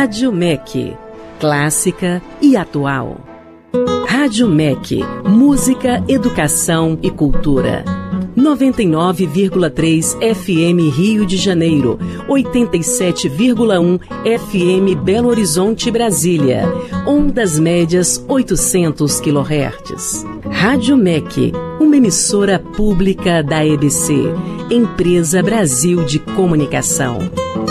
Rádio MEC, clássica e atual. Rádio MEC, música, educação e cultura. 99,3 FM Rio de Janeiro, 87,1 FM Belo Horizonte, Brasília. Ondas médias 800 kHz. Rádio MEC, uma emissora pública da EBC, Empresa Brasil de Comunicação.